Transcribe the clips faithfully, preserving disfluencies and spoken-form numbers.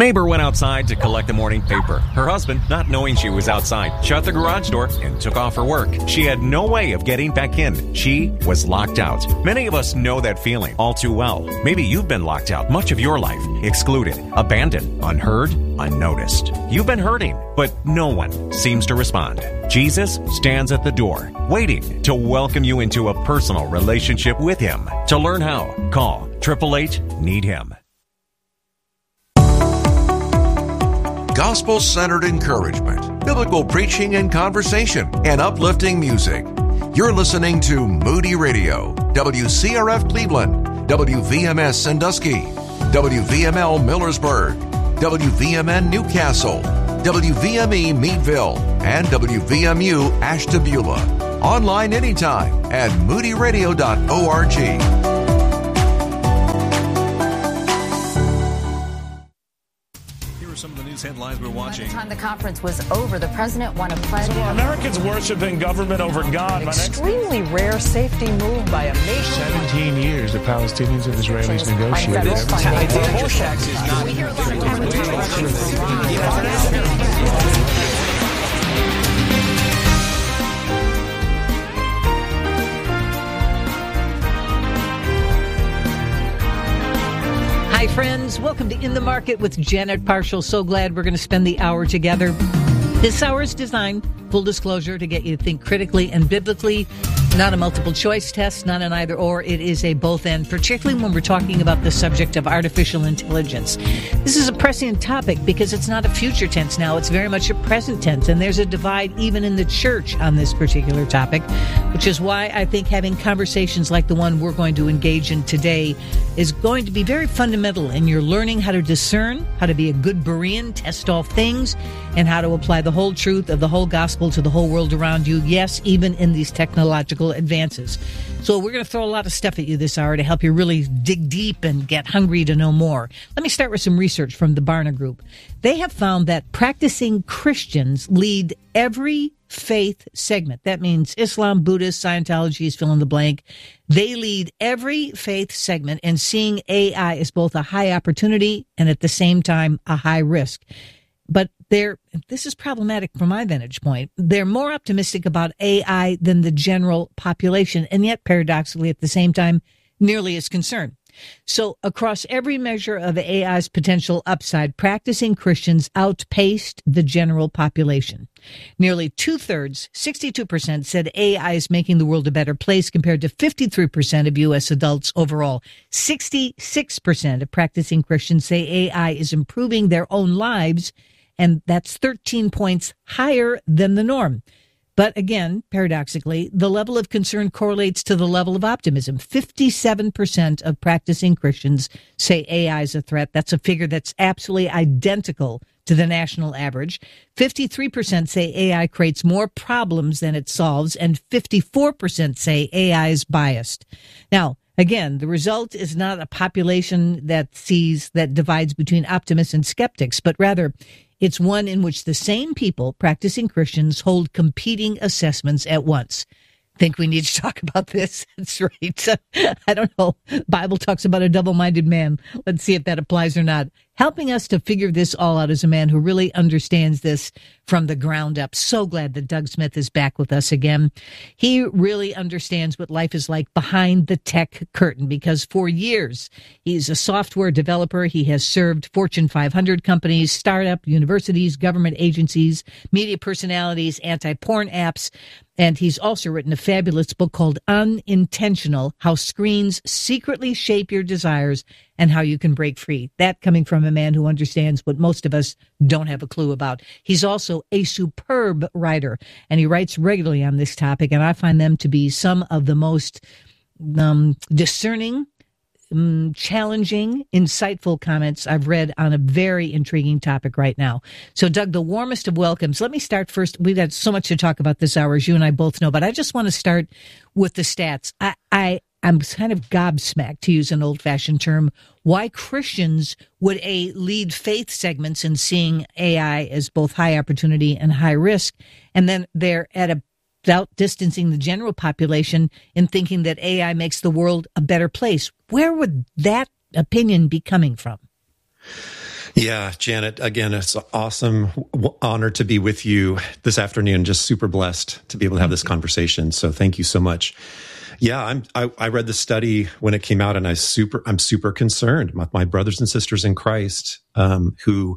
neighbor went outside to collect the morning paper. Her husband, not knowing she was outside, shut the garage door and took off her work. She had no way of getting back in. She was locked out. Many of us know that feeling all too well. Maybe you've been locked out much of your life, excluded, abandoned, unheard, unnoticed. You've been hurting, but no one seems to respond. Jesus stands at the door, waiting to welcome you into a personal relationship with Him. To learn how, call eight eight eight, need him. Gospel-centered encouragement, biblical preaching and conversation, and uplifting music. You're listening to Moody Radio, W C R F Cleveland, W V M S Sandusky, W V M L Millersburg, W V M N Newcastle, W V M E Meadville, and W V M U Ashtabula. Online anytime at moody radio dot org. Some of the news headlines we're watching. By the time the conference was over, the president won a pledge. So Americans worshiping government over God. An extremely rare safety move by a nation. seventeen years the Palestinians and Israelis negotiated. Hi, friends. Welcome to In the Market with Janet Parshall. So glad we're going to spend the hour together. This hour is designed, full disclosure, to get you to think critically and biblically. Not a multiple choice test, not an either or. It is a both and, particularly when we're talking about the subject of artificial intelligence. This is a prescient topic because it's not a future tense now. It's very much a present tense. And there's a divide even in the church on this particular topic, which is why I think having conversations like the one we're going to engage in today is going to be very fundamental in your learning how to discern, how to be a good Berean, test all things, and how to apply the whole truth of the whole gospel to the whole world around you. Yes, even in these technological advances. So we're going to throw a lot of stuff at you this hour to help you really dig deep and get hungry to know more. Let me start with some research from the Barna Group. They have found that practicing Christians lead every faith segment. That means Islam, Buddhist, Scientology is fill in the blank. They lead every faith segment in seeing A I as both a high opportunity and at the same time a high risk. But they're, this is problematic from my vantage point. They're more optimistic about A I than the general population, and yet paradoxically at the same time, nearly as concerned. So across every measure of A I's potential upside, practicing Christians outpaced the general population. Nearly two-thirds, sixty-two percent, said A I is making the world a better place compared to fifty-three percent of U S adults overall. sixty-six percent of practicing Christians say A I is improving their own lives, and that's thirteen points higher than the norm. But again, paradoxically, the level of concern correlates to the level of optimism. fifty-seven percent of practicing Christians say A I is a threat. That's a figure that's absolutely identical to the national average. fifty-three percent say A I creates more problems than it solves, and fifty-four percent say A I is biased. Now, again, the result is not a population that sees, that divides between optimists and skeptics, but rather it's one in which the same people, practicing Christians, hold competing assessments at once. Think we need to talk about this? That's right. I don't know. Bible talks about a double-minded man. Let's see if that applies or not. Helping us to figure this all out is a man who really understands this from the ground up. So glad that Doug Smith is back with us again. He really understands what life is like behind the tech curtain, because for years he's a software developer. He has served Fortune five hundred companies, startup, universities, government agencies, media personalities, anti-porn apps. And he's also written a fabulous book called Unintentional: How Screens Secretly Shape Your Desires and How You Can Break Free. That coming from a man who understands what most of us don't have a clue about. He's also a superb writer, and he writes regularly on this topic, and I find them to be some of the most um, discerning, um, challenging, insightful comments I've read on a very intriguing topic right now. So, Doug, the warmest of welcomes. Let me start first. We've got so much to talk about this hour, as you and I both know, but I just want to start with the stats. I, I I'm kind of gobsmacked, to use an old-fashioned term, why Christians would A, lead faith segments in seeing A I as both high opportunity and high risk, and then they're at a outdistancing the general population in thinking that A I makes the world a better place. Where would that opinion be coming from? Yeah, Janet, again, it's an awesome honor to be with you this afternoon. Just super blessed to be able to have this conversation. So thank you so much. Yeah, I'm, I, I read the study when it came out, and I super, I'm super concerned. My, my brothers and sisters in Christ, um, who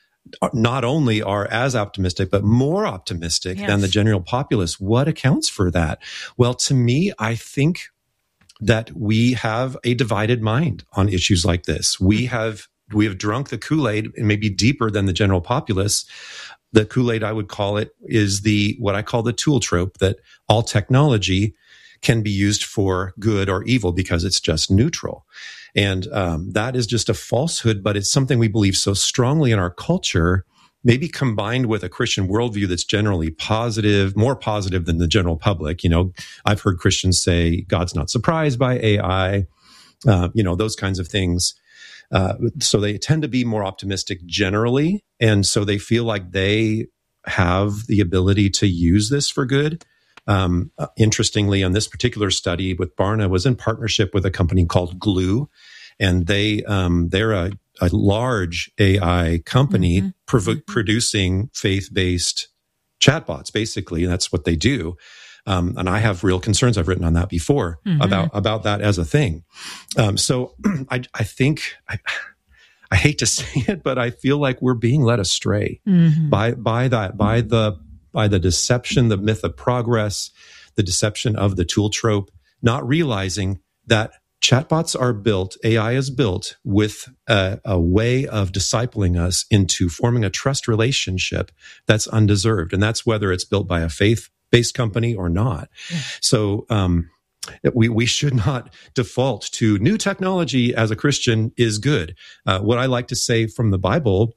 not only are as optimistic, but more optimistic yes. than the general populace. What accounts for that? Well, to me, I think that we have a divided mind on issues like this. We have we have drunk the Kool-Aid, and maybe deeper than the general populace. The Kool-Aid, I would call it, is the what I call the tool trope, that all technology can be used for good or evil because it's just neutral. And um, that is just a falsehood, but it's something we believe so strongly in our culture, maybe combined with a Christian worldview that's generally positive, more positive than the general public. You know, I've heard Christians say God's not surprised by A I, uh, you know, those kinds of things. Uh, so they tend to be more optimistic generally. And so they feel like they have the ability to use this for good. Um, uh, interestingly, on this particular study with Barna was in partnership with a company called Glue, and they um, they're a, a large A I company mm-hmm. prov- mm-hmm. producing faith-based chatbots, basically, and that's what they do. Um, and I have real concerns. I've written on that before mm-hmm. about about that as a thing. Um, so I, I think I, I hate to say it, but I feel like we're being led astray mm-hmm. by by that by the by the deception, the myth of progress, the deception of the tool trope, not realizing that chatbots are built, A I is built with a, a way of discipling us into forming a trust relationship that's undeserved. And that's whether it's built by a faith-based company or not. Yeah. So um, we, we should not default to new technology as a Christian is good. Uh, what I like to say from the Bible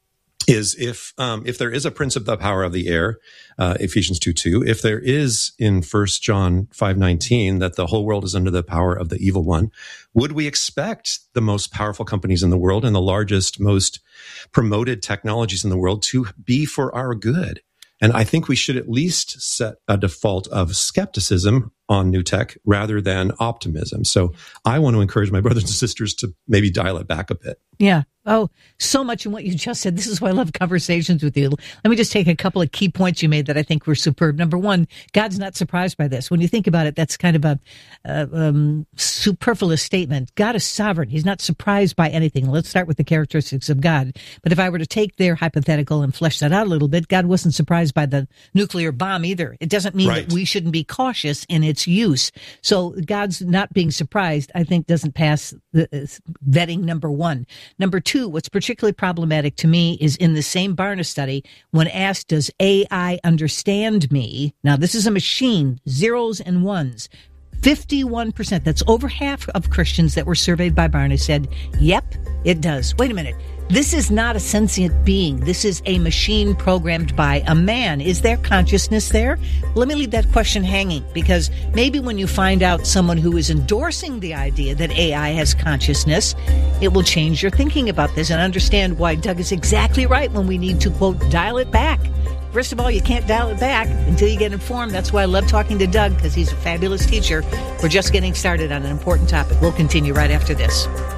is if um, if there is a prince of the power of the air, uh, Ephesians two two, if there is in First John five nineteen that the whole world is under the power of the evil one, would we expect the most powerful companies in the world and the largest, most promoted technologies in the world to be for our good? And I think we should at least set a default of skepticism on new tech rather than optimism. So I want to encourage my brothers and sisters to maybe dial it back a bit. Yeah. Oh, so much in what you just said. This is why I love conversations with you. Let me just take a couple of key points you made that I think were superb. Number one, God's not surprised by this. When you think about it, that's kind of a uh, um, superfluous statement. God is sovereign. He's not surprised by anything. Let's start with the characteristics of God. But if I were to take their hypothetical and flesh that out a little bit, God wasn't surprised by the nuclear bomb either. It doesn't mean right. that we shouldn't be cautious in its use. So God's not being surprised, I think, doesn't pass the uh, vetting, number one. Number two, what's particularly problematic to me is in the same Barna study, when asked, does A I understand me? Now, this is a machine, zeros and ones. fifty-one percent, that's over half of Christians that were surveyed by Barna said, yep, it does. Wait a minute. This is not a sentient being. This is a machine programmed by a man. Is there consciousness there? Let me leave that question hanging, because maybe when you find out someone who is endorsing the idea that A I has consciousness, it will change your thinking about this and understand why Doug is exactly right when we need to, quote, dial it back. First of all, you can't dial it back until you get informed. That's why I love talking to Doug, because he's a fabulous teacher. We're just getting started on an important topic. We'll continue right after this.